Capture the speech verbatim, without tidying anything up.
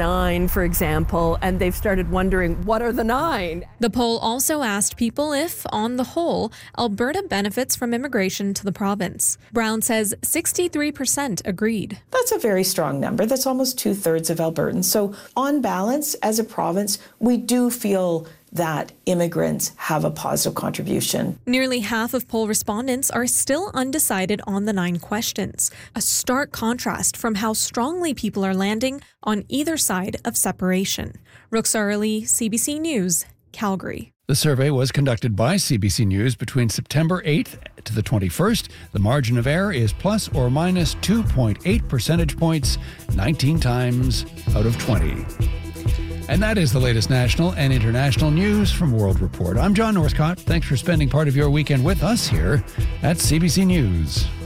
nine, for example, and they've started wondering, what are the nine? The poll also asked people if, on the whole, Alberta benefits from immigration to the province. Brown says sixty-three percent agreed. That's a very strong number. That's almost two-thirds of Albertans. So on balance, as a province, we do feel that immigrants have a positive contribution. Nearly half of poll respondents are still undecided on the nine questions, a stark contrast from how strongly people are landing on either side of separation. Ruxar Ali, C B C News, Calgary. The survey was conducted by C B C News between September eighth to the twenty-first. The margin of error is plus or minus two point eight percentage points, nineteen times out of twenty. And that is the latest national and international news from World Report. I'm John Northcott. Thanks for spending part of your weekend with us here at C B C News.